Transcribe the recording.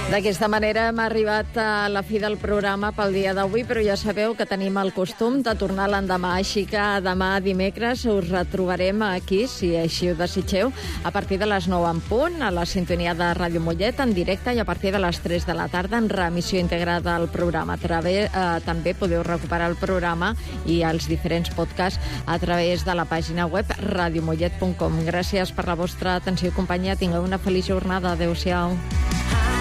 D'aquesta manera hem arribat a la fi del programa pel dia d'avui, però ja sabeu que tenim el costum de tornar l'endemà, així que demà dimecres us retrobarem aquí, si així ho desitgeu, a partir de les 9 en punt, a la sintonia de Ràdio Mollet, en directe, i a partir de les 3 de la tarda en reemissió integrada del programa. També podeu recuperar el programa i els diferents podcasts a través de la pàgina web radiomollet.com. Gràcies per la vostra atenció i companyia. Tingueu una feliç jornada. Adéu-siau.